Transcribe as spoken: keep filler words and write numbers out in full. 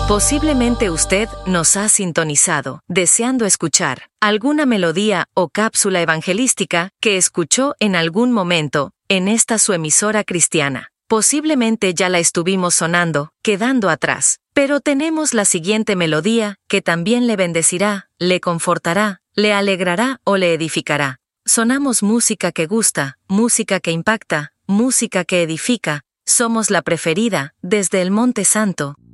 Posiblemente usted nos ha sintonizado, deseando escuchar alguna melodía o cápsula evangelística que escuchó en algún momento en esta su emisora cristiana. Posiblemente ya la estuvimos sonando, quedando atrás. Pero tenemos la siguiente melodía que también le bendecirá, le confortará, le alegrará o le edificará. Sonamos música que gusta, música que impacta, música que edifica. Somos la preferida, desde el Monte Santo.